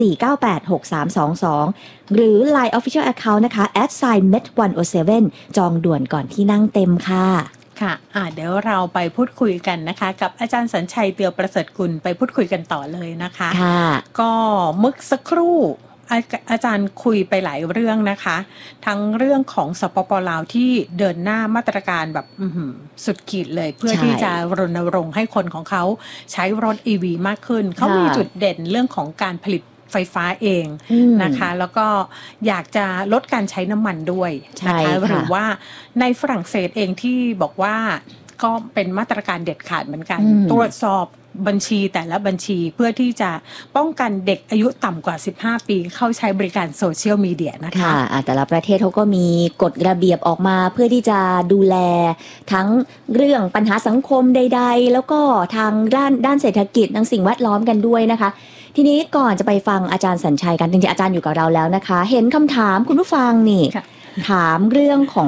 4986322 หรือ Line Official Account นะคะ @met107 จองด่วนก่อนที่นั่งเต็มค่ะค่ะเดี๋ยวเราไปพูดคุยกันนะคะกับอาจารย์สัญชัยเตียวประเสริฐกุลไปพูดคุยกันต่อเลยนะคะค่ะก็เมื่อสักครู่อาจารย์คุยไปหลายเรื่องนะคะทั้งเรื่องของสปป.ลาวที่เดินหน้ามาตรการแบบสุดขีดเลยเพื่อที่จะรณรงค์ให้คนของเขาใช้รถ EV มากขึ้นเขามีจุดเด่นเรื่องของการผลิตไฟฟ้าเองนะคะแล้วก็อยากจะลดการใช้น้ำมันด้วยนะคะหรือว่าในฝรั่งเศสเองที่บอกว่าก็เป็นมาตรการเด็ดขาดเหมือนกันตรวจสอบบัญชีแต่ละบัญชีเพื่อที่จะป้องกันเด็กอายุต่ำกว่า15ปีเข้าใช้บริการโซเชียลมีเดียนะคะแต่ละประเทศเขาก็มีกฎระเบียบออกมาเพื่อที่จะดูแลทั้งเรื่องปัญหาสังคมใดๆแล้วก็ทางด้านเศรษฐกิจทางสิ่งแวดล้อมกันด้วยนะคะทีนี้ก่อนจะไปฟังอาจารย์สัญชัยกันจริงๆอาจารย์อยู่กับเราแล้วนะคะเห็นคำถามคุณผู้ฟังนี่ถามเรื่องของ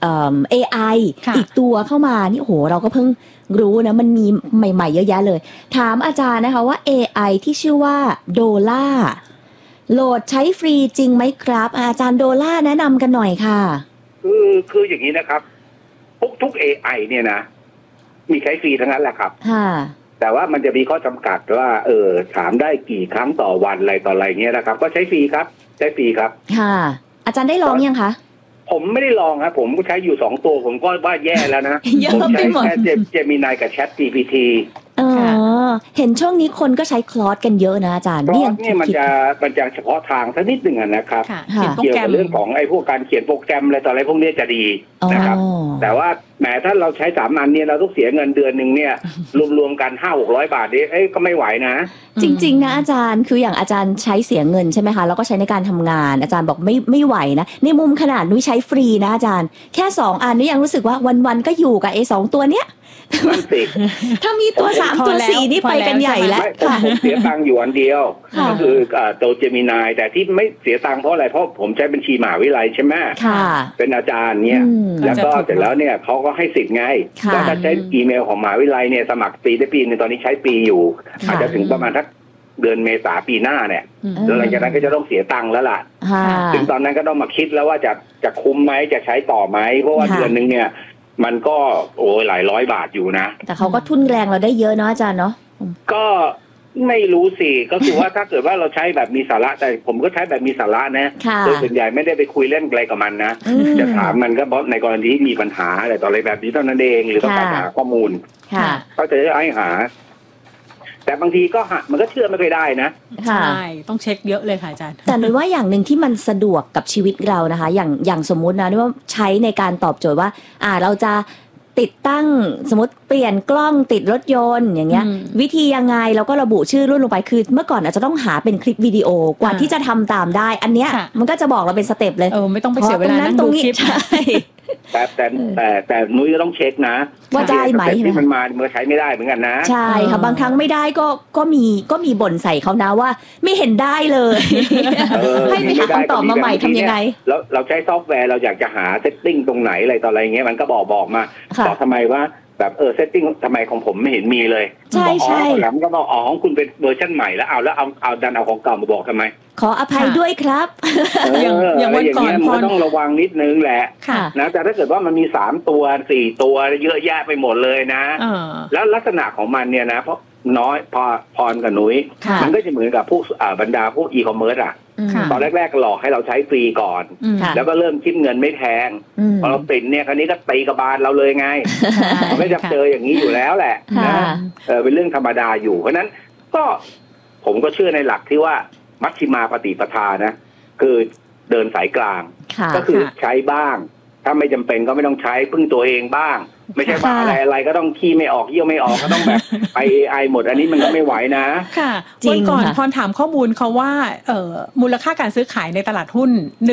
AI อีกตัวเข้ามานี่โอ้โหเราก็เพิ่งรู้นะมันมีใหม่ๆเยอะแยะเลยถามอาจารย์นะคะว่า AI ที่ชื่อว่าโดล่าโหลดใช้ฟรีจริงไหมครับอาจารย์โดล่าแนะนำกันหน่อยค่ะคืออย่างนี้นะครับทุก AI เนี่ยนะมีใช้ฟรีทั้งนั้นแหละครับแต่ว่ามันจะมีข้อจำกัดว่าถามได้กี่ครั้งต่อวันอะไรต่ออะไรเงี้ยนะครับก็ใช้ฟรีครับใช้ฟรีครับค่ะอาจารย์ได้ลองยังคะผมไม่ได้ลองครับผมก็ใช้อยู่2ตัวผมก็ว่าแย่แล้วนะผมใช้แค่Gemini กับ ChatGPT เห็นช่วงนี้คนก็ใช้คลอสกันเยอะนะอาจารย์เนี่ยมันจะเฉพาะทางสักนิดหนึ่งนะครับเกี่ยวกับเรื่องของไอ้พวกการเขียนโปรแกรมอะไรต่ออะไรพวกนี้จะดีนะครับแต่ว่าแหมถ้าเราใช้3อันเนี่ยเราต้องเสียเงินเดือนนึงเนี่ยรวมๆกัน 500-600 บาทนี่ก็ไม่ไหวนะจริงๆนะอาจารย์คืออย่างอาจารย์ใช้เสียเงินใช่ไหมคะแล้วก็ใช้ในการทำงานอาจารย์บอกไม่ไหวนะในมุมขนาดนุ้ยใช้ฟรีนะอาจารย์แค่2อันนี้ยังรู้สึกว่าวันๆก็อยู่กับไอ้2ตัวเนี้ยถ้ามีตัว3ตัว4นี่ไปกันใหญ่แล้วผมเสียตังค์อยู่อันเดียวก็คือตัวเจมินายแต่ที่ไม่เสียตังค์เพราะอะไรเพราะผมใช้บัญชีมหาวิทยาลัยใช่ไหมเป็นอาจารย์เนี่ยแล้วก็เสร็จแล้วเนี่ยเขาก็ให้สิทธิ์ไงแล้วถ้าใช้อีเมลของมหาวิทยาลัยเนี่ยสมัครฟรีได้ปีนึงตอนนี้ใช้ปีอยู่อาจจะถึงประมาณทักเดือนเมษาปีหน้าเนี่ยแล้วหลังจากนั้นก็จะต้องเสียตังค์แล้วล่ะถึงตอนนั้นก็ต้องมาคิดแล้วว่าจะคุ้มไหมจะใช้ต่อไหมเพราะว่าเดือนนึงเนี่ยมันก็หลายร้อยบาทอยู่นะแต่เขาก็ทุนแรงเราได้เยอะเนาะอาจารย์เนาะก็ไม่รู้สิก็คือว่าถ้าเกิดว่าเราใช้แบบมีสาระแต่ผมก็ใช้แบบมีสาระนะโดยส่วนใหญ่ไม่ได้ไปคุยเล่นอะไรกับมันนะจะถามมันก็เพราะในกรณีที่มีปัญหาอะไรต่ออะไรแบบนี้เท่านั้นเองหรือต้องการหาข้อมูลก็จะให้หาแต่บางทีก็มันก็เชื่อไม่ค่อยได้นะใช่ต้องเช็คเยอะเลยค่ะอาจารย์แต่หนูว่าอย่างหนึ่งที่มันสะดวกกับชีวิตเรานะคะอย่างสมมุตินะว่าใช้ในการตอบโจทย์ว่าเราจะติดตั้งสมมติเปลี่ยนกล้องติดรถยนต์อย่างเงี้ยวิธียังไงเราก็ระบุชื่อรุ่นลงไปคือเมื่อก่อนอาจจะต้องหาเป็นคลิปวิดีโอกว่าที่จะทำตามได้อันเนี้ยมันก็จะบอกเราเป็นสเต็ปเลยไม่ต้องไปเสียเวลานั่งดูคลิปใช่แต่นุ้ยก็ต้องเช็คนะว่าได้ไหมที่มันมามันใช้ไม่ได้เหมือนกันนะใช่ค่ะบางครั้งไม่ได้ก็มีบ่นใส่เขานะว่าไม่เห็นได้เลยให้ไปหาคำตอบมาใหม่ทำยังไงแล้วเราใช้ซอฟต์แวร์เราอยากจะหาเซตติ้งตรงไหนอะไรต่ออะไรเงี้ยมันก็บอกมาบอกทำไมว่าแบบเซตติ้งทำไมของผมไม่เห็นมีเลยใช่แล้วก็บอกของคุณเป็นเวอร์ชันใหม่แล้วแล้วเอาดันเอาของเก่ามาบอกทำไมขออภัยด้วยครับอย่างวันก่อนมันต้องระวังนิดนึงแหละนะแต่ถ้าเกิดว่ามันมี3ตัว4ตัวเยอะแยะไปหมดเลยนะแล้วลักษณะของมันเนี่ยนะเพราะน้อยพรกับนุ้ยมันก็จะเหมือนกับพวกบรรดาพวกอีคอมเมิร์ซตอนแรกๆหลอกให้เราใช้ฟรีก่อนแล้วก็เริ่มคิดเงินไม่แพงพอเราติดเนี่ยคราวนี้ก็ตีกระบาลเราเลยไงมันไม่จะเจออย่างนี้อยู่แล้วแหละนะเป็นเรื่องธรรมดาอยู่เพราะนั้นก็ผมก็เชื่อในหลักที่ว่ามัชฌิมาปฏิปทานะคือเดินสายกลางก็คือใช้บ้างถ้าไม่จำเป็นก็ไม่ต้องใช้พึ่งตัวเองบ้างไม่ใช่ว่าอะไรก็ต้องขี้ไม่ออกเยี่ยวไม่ออกก็ต้องแบบไปAI หมดอันนี้มันก็ไม่ไหวนะค่ะวันก่อนพรถามข้อมูลเขาว่ามูลค่าการซื้อขายในตลาดหุ้น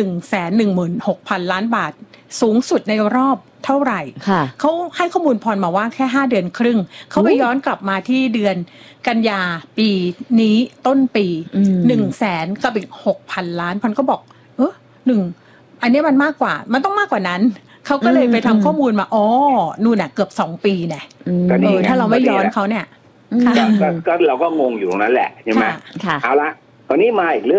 116,000 ล้านบาทสูงสุดในรอบเท่าไหร่เขาให้ข้อมูลพรมาว่าแค่5เดือนครึ่งเขาไปย้อนกลับมาที่เดือนกันยาปีนี้ต้นปี100,000กับอีก 6,000 ล้านพรก็บอกอันนี้มันมากกว่ามันต้องมากกว่านั้นเขาก็เลยไปทำข้อมูลมานู่นน่ะเกือบ2ปีเนี่ยถ้าเราไม่ย้อนเขาเนี่ยก็เราก็งงอยู่ตรงนั้นแหละใช่ไหมเอาละตอนนี้มาอีกเรื่อง